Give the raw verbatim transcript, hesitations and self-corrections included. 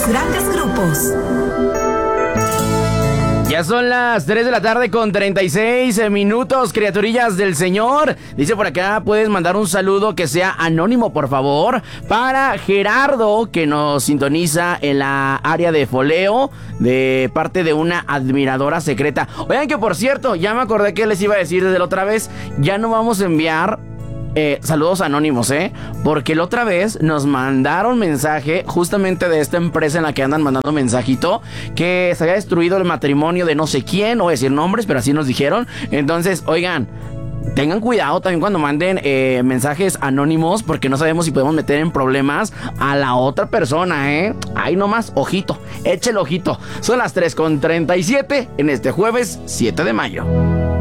grandes grupos. Ya son las tres de la tarde con treinta y seis minutos, criaturillas del Señor. Dice por acá, puedes mandar un saludo que sea anónimo, por favor, para Gerardo, que nos sintoniza en la área de foleo, de parte de una admiradora secreta. Oigan que, por cierto, ya me acordé que les iba a decir desde la otra vez, ya no vamos a enviar Eh, saludos anónimos, ¿eh? Porque la otra vez nos mandaron mensaje justamente de esta empresa en la que andan mandando mensajito, que se había destruido el matrimonio de no sé quién, no voy a decir nombres, pero así nos dijeron. Entonces, oigan, tengan cuidado también cuando manden eh, mensajes anónimos, porque no sabemos si podemos meter en problemas a la otra persona, ¿eh? Ahí nomás, ojito, échale ojito. Son las tres con treinta y siete en este jueves siete de mayo.